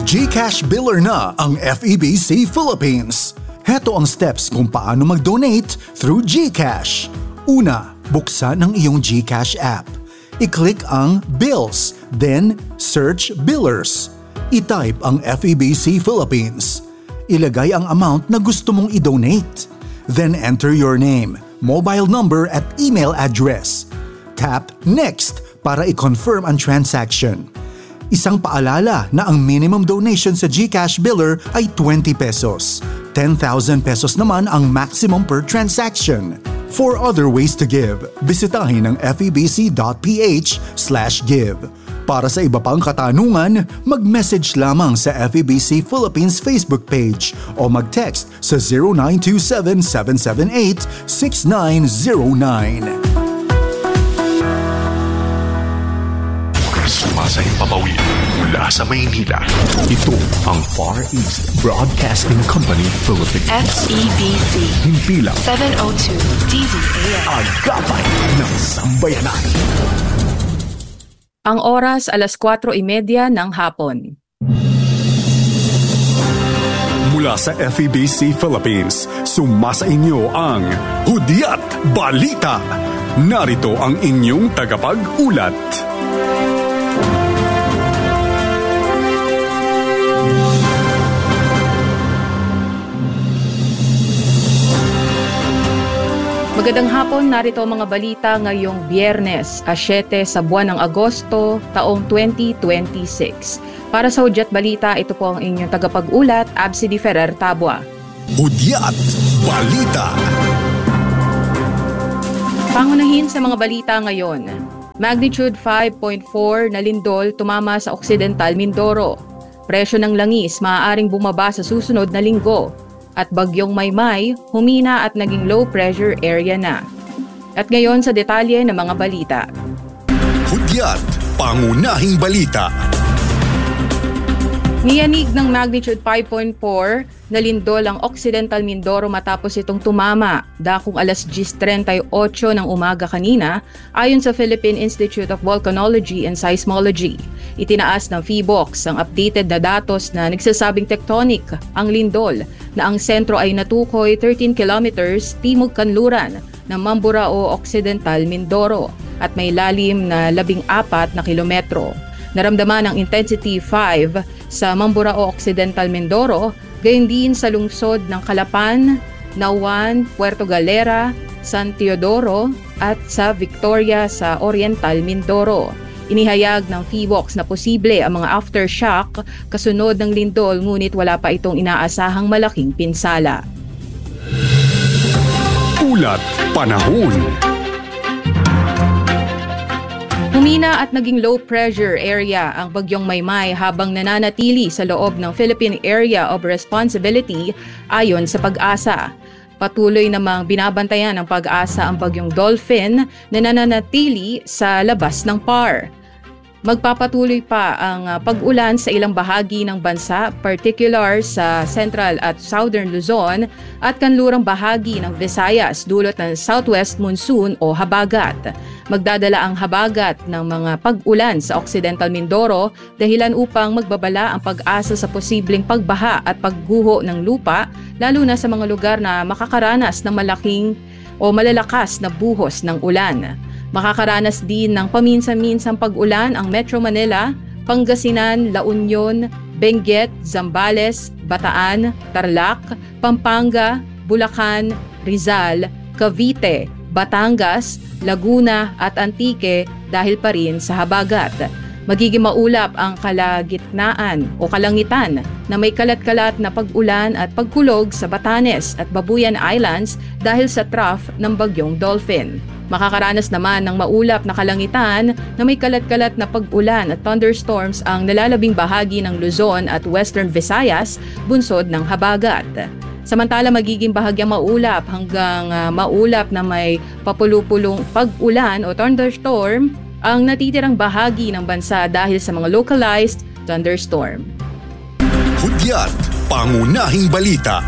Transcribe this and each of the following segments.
GCash biller na ang FEBC Philippines. Heto ang steps kung paano mag-donate through GCash. Una, buksan ang iyong GCash app. I-click ang Bills, then search Billers. I-type ang FEBC Philippines. Ilagay ang amount na gusto mong i-donate. Then enter your name, mobile number at email address. Tap Next para i-confirm ang transaction. Isang paalala na ang minimum donation sa GCash biller ay 20 pesos. 10,000 pesos naman ang maximum per transaction. For other ways to give, bisitahin ang febc.ph/give. Para sa iba pang katanungan, mag-message lamang sa FEBC Philippines Facebook page o mag-text sa 0927-778-6909. Sumasahing papawid mula sa Maynila. Ito ang Far East Broadcasting Company Philippines. FEBC. Himpilang 702 DZAM. Agapay ng Sambayanan. Ang oras 4:30 ng hapon. Mula sa FEBC Philippines, sumasa inyo ang Hudyat Balita. Narito ang inyong tagapag-ulat. Magandang hapon, narito ang mga balita ngayong Biyernes, 7 sa buwan ng Agosto, taong 2026. Para sa Hudyat Balita, ito po ang inyong tagapag-ulat, Absi Di Ferrer Tabua. Hudyat Balita. Pangunahin sa mga balita ngayon. Magnitude 5.4 na lindol tumama sa Occidental Mindoro. Presyo ng langis maaaring bumaba sa susunod na linggo. At bagyong Maymay, humina at naging low pressure area na. At ngayon sa detalye ng mga balita. Hudyat Pangunahing Balita. Niyanig ng magnitude 5.4 na lindol ang Occidental Mindoro matapos itong tumama dakong alas 10:38 ng umaga kanina ayon sa Philippine Institute of Volcanology and Seismology. Itinaas ng PHIVOLCS ang updated na datos na nagsasabing tectonic ang lindol na ang sentro ay natukoy 13 kilometers timog kanluran ng Mamburao, Occidental Mindoro at may lalim na 14 na kilometro. Naramdaman ang intensity 5 sa Mamburao, Occidental Mindoro, gayon din sa lungsod ng Calapan, Nauan, Puerto Galera, San Teodoro at sa Victoria sa Oriental Mindoro. Inihayag ng PHIVOLCS na posible ang mga aftershock kasunod ng lindol ngunit wala pa itong inaasahang malaking pinsala. Ulat Panahon. Humina at naging low pressure area ang bagyong Maymay habang nananatili sa loob ng Philippine Area of Responsibility ayon sa Pag-asa. Patuloy namang binabantayan ng Pag-asa ang bagyong Dolphin na nananatili sa labas ng PAR. Magpapatuloy pa ang pag-ulan sa ilang bahagi ng bansa, particular sa Central at Southern Luzon at kanlurang bahagi ng Visayas dulot ng southwest monsoon o habagat. Magdadala ang habagat ng mga pag-ulan sa Occidental Mindoro dahilan upang magbabala ang Pag-asa sa posibleng pagbaha at pagguho ng lupa lalo na sa mga lugar na makakaranas ng malaking o malalakas na buhos ng ulan. Makakaranas din ng paminsan-minsang pag-ulan ang Metro Manila, Pangasinan, La Union, Benguet, Zambales, Bataan, Tarlac, Pampanga, Bulacan, Rizal, Cavite, Batangas, Laguna at Antique dahil pa rin sa habagat. Magiging maulap ang kalagitnaan o kalangitan na may kalat-kalat na pag-ulan at pagkulog sa Batanes at Babuyan Islands dahil sa trough ng bagyong Dolphin. Makakaranas naman ng maulap na kalangitan na may kalat-kalat na pag-ulan at thunderstorms ang nalalabing bahagi ng Luzon at Western Visayas bunsod ng habagat. Samantala magiging bahagyang maulap hanggang maulap na may papulupulong pag-ulan o thunderstorm ang natitirang bahagi ng bansa dahil sa mga localized thunderstorm. Hudyat Pangunahing Balita.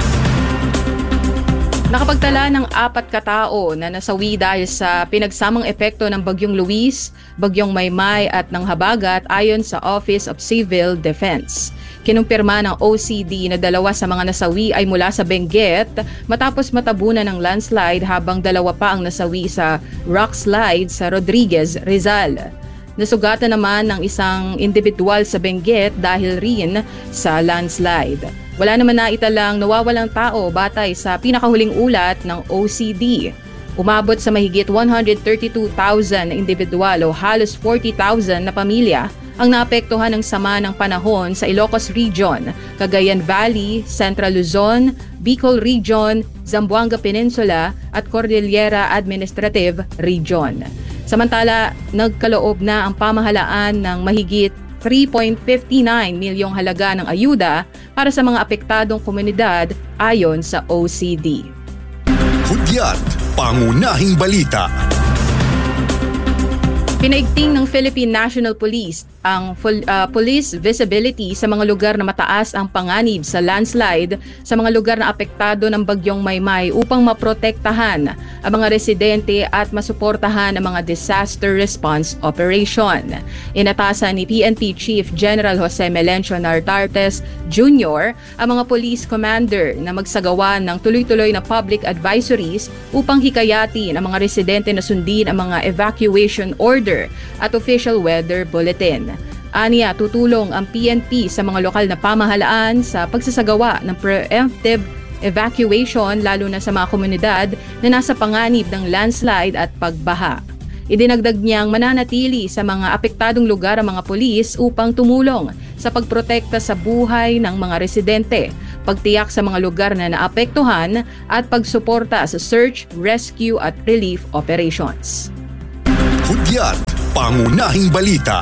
Nakapagtala ng 4 katao na nasawi dahil sa pinagsamang epekto ng Bagyong Luis, Bagyong Maymay at ng habagat ayon sa Office of Civil Defense. Kinumpirma ng OCD na 2 sa mga nasawi ay mula sa Benguet matapos matabunan ng landslide habang 2 pa ang nasawi sa rock slide sa Rodriguez, Rizal. Nasugatan naman ng isang individual sa Benguet dahil rin sa landslide. Wala naman naitalang nawawalang tao batay sa pinakahuling ulat ng OCD. Umabot sa mahigit 132,000 na individual o halos 40,000 na pamilya ang naapektuhan ng sama ng panahon sa Ilocos Region, Cagayan Valley, Central Luzon, Bicol Region, Zamboanga Peninsula at Cordillera Administrative Region. Samantala, nagkaloob na ang pamahalaan ng mahigit 3.59 milyong halaga ng ayuda para sa mga apektadong komunidad ayon sa OCD. Hudyat, pangunahing balita. Pinaigting ng Philippine National Police ang police visibility sa mga lugar na mataas ang panganib sa landslide sa mga lugar na apektado ng bagyong Maymay upang maprotektahan ang mga residente at masuportahan ang mga disaster response operation. Inatasan ni PNP Chief General Jose Melencio Nartartes Jr. ang mga police commander na magsagawa ng tuloy-tuloy na public advisories upang hikayatin ang mga residente na sundin ang mga evacuation order at official weather bulletin. Aniya, tutulong ang PNP sa mga lokal na pamahalaan sa pagsasagawa ng preemptive evacuation lalo na sa mga komunidad na nasa panganib ng landslide at pagbaha. Idinagdag niyang mananatili sa mga apektadong lugar ang mga pulis upang tumulong sa pagprotekta sa buhay ng mga residente, pagtiyak sa mga lugar na naapektuhan at pagsuporta sa search, rescue at relief operations. Hudyat, pangunahing balita.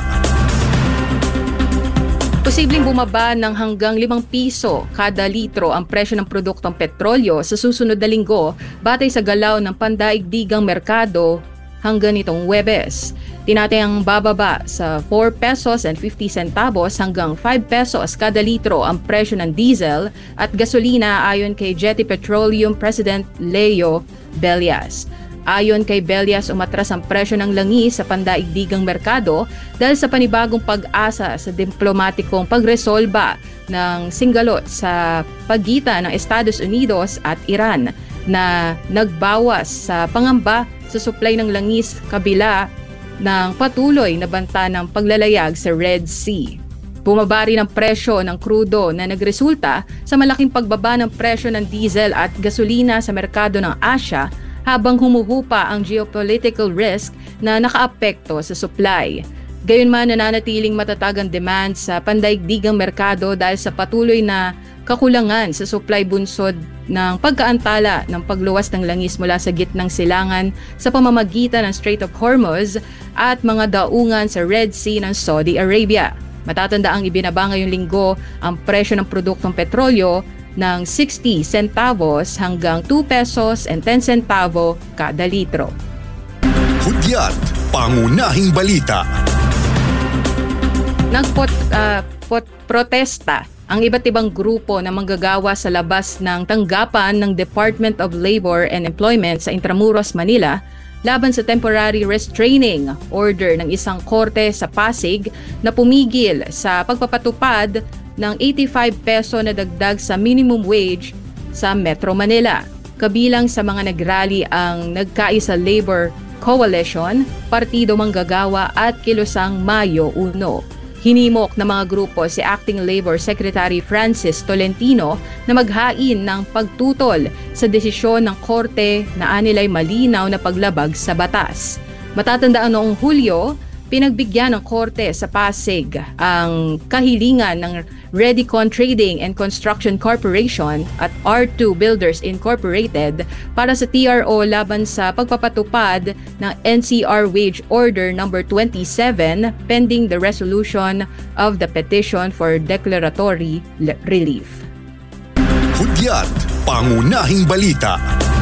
Posibleng bumaba ng hanggang 5 piso kada litro ang presyo ng produktong petrolyo sa susunod na linggo batay sa galaw ng pandaigdigang merkado hanggang nitong Huwebes. Tinatayang bababa sa 4 pesos and 50 centavos hanggang 5 pesos kada litro ang presyo ng diesel at gasolina ayon kay Jetty Petroleum President Leo Bellas. Ayon kay Bellas, umatras ang presyo ng langis sa pandaigdigang merkado dahil sa panibagong pag-asa sa diplomatikong pagresolba ng singgalot sa pagitan ng Estados Unidos at Iran na nagbawas sa pangamba sa supply ng langis kabila ng patuloy na banta ng paglalayag sa Red Sea. Bumaba rin ang presyo ng krudo na nagresulta sa malaking pagbaba ng presyo ng diesel at gasolina sa merkado ng Asya habang humuhupa ang geopolitical risk na nakaapekto sa supply. Gayunman, nananatiling matatag ang demand sa pandaigdigang merkado dahil sa patuloy na kakulangan sa supply bunsod ng pagkaantala ng pagluwas ng langis mula sa gitnang silangan sa pamamagitan ng Strait of Hormuz at mga daungan sa Red Sea ng Saudi Arabia. Matatandaang ibinaba ngayong linggo ang presyo ng produktong petrolyo ng 60 centavos hanggang 2 pesos and 10 centavo kada litro. Hudyat, pangunahing balita. Protesta ang iba't ibang grupo na manggagawa sa labas ng tanggapan ng Department of Labor and Employment sa Intramuros, Manila laban sa temporary restraining order ng isang korte sa Pasig na pumigil sa pagpapatupad ng 85 peso na dagdag sa minimum wage sa Metro Manila. Kabilang sa mga nagrally ang Nagkaisa Labor Coalition, Partido Manggagawa at Kilusang Mayo 1. Hinimok ng mga grupo si Acting Labor Secretary Francis Tolentino na maghain ng pagtutol sa desisyon ng korte na anilay malinaw na paglabag sa batas. Matatandaan noong Hulyo, pinagbigyan ng korte sa Pasig ang kahilingan ng Redicon Trading and Construction Corporation at R2 Builders Incorporated para sa TRO laban sa pagpapatupad ng NCR Wage Order No. 27 pending the resolution of the petition for declaratory relief. Hudyat, pangunahing balita.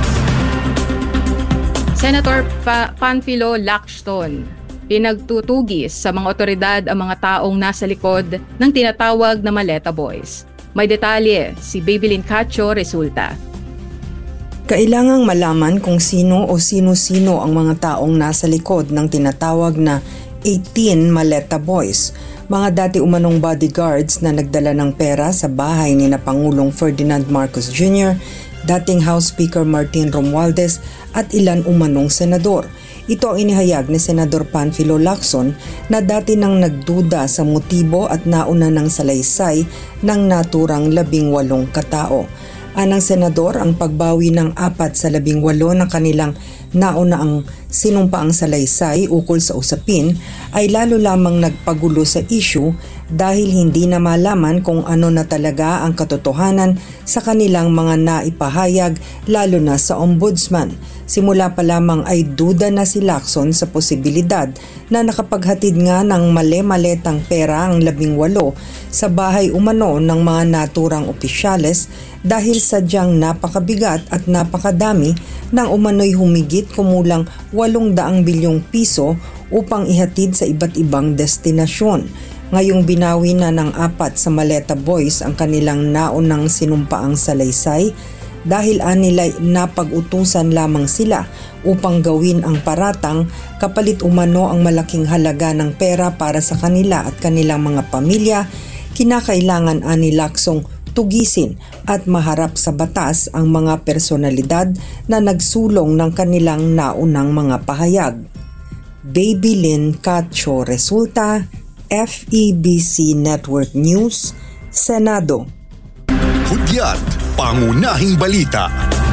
Senator Panfilo Lacson pinagtutugis sa mga otoridad ang mga taong nasa likod ng tinatawag na Maleta Boys. May detalye si Babylin Cacho Resulta. Kailangang malaman kung sino o sino-sino ang mga taong nasa likod ng tinatawag na 18 Maleta Boys. Mga dati umanong bodyguards na nagdala ng pera sa bahay ni na Pangulong Ferdinand Marcos Jr., dating House Speaker Martin Romualdez at ilan umanong senador. Ito ang inihayag ni Senador Panfilo Lacson na dati nang nagduda sa motibo at nauna ng salaysay ng naturang 18 katao. Anang senador, ang pagbawi ng 4 sa 18 ng kanilang nauna ang sinumpaang salaysay ukol sa usapin ay lalo lamang nagpagulo sa issue dahil hindi na malaman kung ano na talaga ang katotohanan sa kanilang mga naipahayag lalo na sa ombudsman. Simula pa lamang ay duda na si Lacson sa posibilidad na nakapaghatid nga ng male-maletang pera ang 18 sa bahay umano ng mga naturang opisyales dahil sadyang napakabigat at napakadami ng umano'y humigit kumulang 800 bilyong piso upang ihatid sa iba't ibang destinasyon. Ngayong binawi na ng 4 sa Maleta Boys ang kanilang naunang sinumpaang salaysay dahil anilay napag-utusan lamang sila upang gawin ang paratang kapalit umano ang malaking halaga ng pera para sa kanila at kanilang mga pamilya, kinakailangan ani Lacsong tugisin at maharap sa batas ang mga personalidad na nagsulong ng kanilang naunang mga pahayag. Baby Lynn Cacho Resulta, FEBC Network News, Senado. Hudyat, pangunahing balita.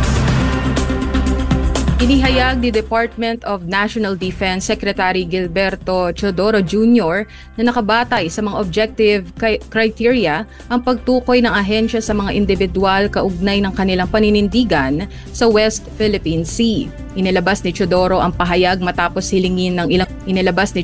Inihayag ni Department of National Defense Secretary Gilberto Teodoro Jr. na nakabatay sa mga objective criteria ang pagtukoy ng ahensya sa mga individual kaugnay ng kanilang paninindigan sa West Philippine Sea. Inilabas ni Teodoro ang pahayag matapos hilingin ng ilang